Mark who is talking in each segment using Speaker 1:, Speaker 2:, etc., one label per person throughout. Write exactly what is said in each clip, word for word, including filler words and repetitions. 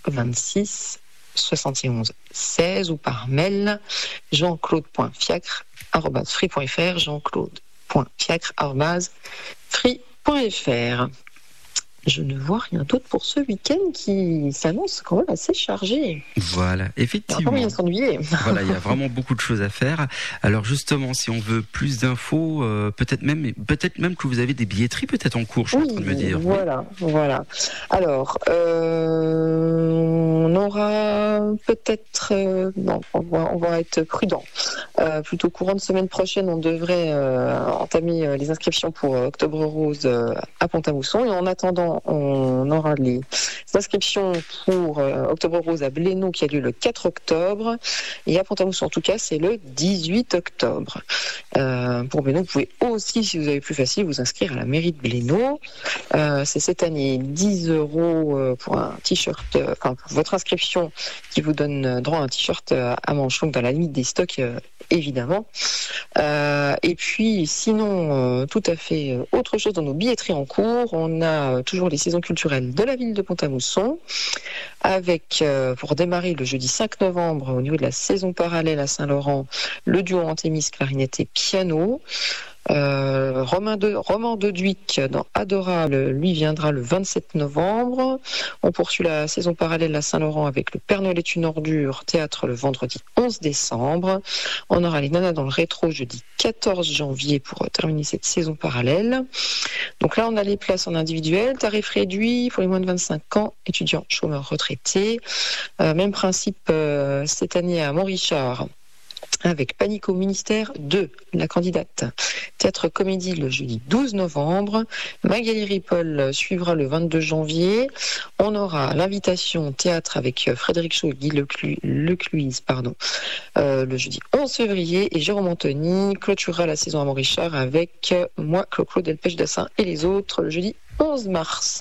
Speaker 1: vingt-six soixante et onze seize ou par mail jean-claude.fiacre arobase free point f r jean-claude.fiacre arobase free point f r. Je ne vois rien d'autre pour ce week-end qui s'annonce quand même assez chargé.
Speaker 2: Voilà, effectivement.
Speaker 1: Il y a s'ennuyer.
Speaker 2: Voilà, il y a vraiment beaucoup de choses à faire. Alors justement, si on veut plus d'infos, euh, peut-être même, peut-être même que vous avez des billetteries peut-être en cours, je suis
Speaker 1: oui,
Speaker 2: en train de me dire.
Speaker 1: Voilà, oui. voilà. Alors, euh, on aura peut-être, euh, non, on va, on va être prudent. Euh, plutôt courant de semaine prochaine, on devrait euh, entamer les inscriptions pour Octobre Rose euh, à Pont-à-Mousson. Et en attendant, on aura les inscriptions pour euh, Octobre Rose à Blénaud qui a lieu le quatre octobre. Et à Pont-à-Mousson, en tout cas, c'est le dix-huit octobre. Euh, pour Blénaud, vous pouvez aussi, si vous avez plus facile, vous inscrire à la mairie de Blénaud. Euh, c'est cette année dix euros pour un t-shirt, euh, enfin pour votre inscription qui vous donne droit à un t-shirt à manches longues dans la limite des stocks, euh, évidemment. Euh, et puis sinon, euh, tout à fait euh, autre chose dans nos billetteries en cours, on a euh, toujours les saisons culturelles de la ville de Pont-à-Mousson, avec euh, pour démarrer le jeudi cinq novembre au niveau de la saison parallèle à Saint-Laurent, le duo anthémis clarinette et piano. Euh, Romain de Roman de Duic dans Adorable, lui viendra le vingt-sept novembre. On poursuit la saison parallèle à Saint-Laurent avec le Père Noël est une ordure, théâtre le vendredi onze décembre. On aura les Nanas dans le rétro jeudi quatorze janvier pour terminer cette saison parallèle. Donc là, on a les places en individuel, tarif réduit pour les moins de vingt-cinq ans, étudiants, chômeurs, retraités. Euh, même principe euh, cette année à Montrichard, avec Panique au ministère deux, la candidate. Théâtre Comédie le jeudi douze novembre. Magali Ripoll suivra le vingt-deux janvier. On aura l'invitation théâtre avec Frédéric Chaud et Guy Leclu- Lecluise pardon, euh, le jeudi onze février. Et Jérôme Anthony clôturera la saison à Montrichard avec moi, Claude Delpech Dassin et les autres le jeudi onze mars.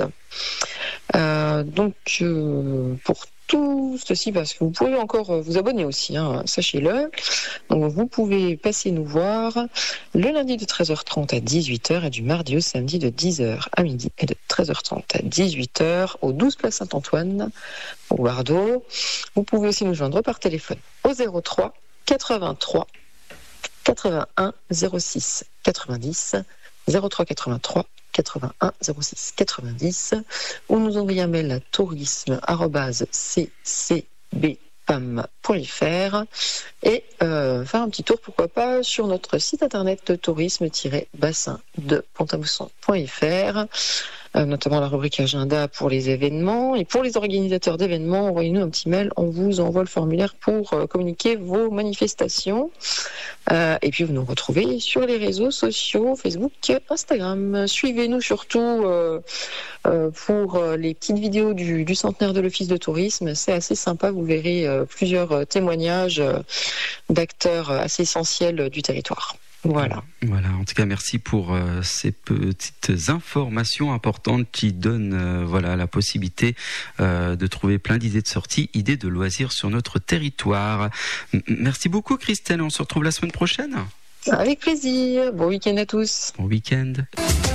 Speaker 1: Euh, donc, euh, pour tout ceci, parce que vous pouvez encore vous abonner aussi, hein, sachez-le. Donc vous pouvez passer nous voir le lundi de treize heures trente à dix-huit heures et du mardi au samedi de dix heures à midi et de treize heures trente à dix-huit heures au douze place Saint-Antoine au Bardo. Vous pouvez aussi nous joindre par téléphone au zéro trois quatre-vingt-trois quatre-vingt-un zéro six quatre-vingt-dix zéro trois quatre-vingt-trois quatre-vingt-un zéro six quatre-vingt-dix ou nous envoyer un mail à tourisme arobase c c b p a m point f r et euh, faire un petit tour, pourquoi pas, sur notre site internet tourisme-bassin de Pont-à-Mousson point f r, euh, notamment la rubrique agenda pour les événements. Et pour les organisateurs d'événements, envoyez-nous un petit mail, on vous envoie le formulaire pour euh, communiquer vos manifestations. Euh, et puis vous nous retrouvez sur les réseaux sociaux, Facebook, Instagram. Suivez-nous surtout euh, euh, pour les petites vidéos du, du centenaire de l'Office de tourisme. C'est assez sympa, vous verrez euh, plusieurs témoignages euh, d'acteurs assez essentiels du territoire. Voilà.
Speaker 2: Voilà, en tout cas, merci pour euh, ces petites informations importantes qui donnent euh, voilà, la possibilité euh, de trouver plein d'idées de sortie, idées de loisirs sur notre territoire. M- merci beaucoup, Christelle. On se retrouve la semaine prochaine.
Speaker 1: Avec plaisir. Bon week-end à tous.
Speaker 2: Bon week-end.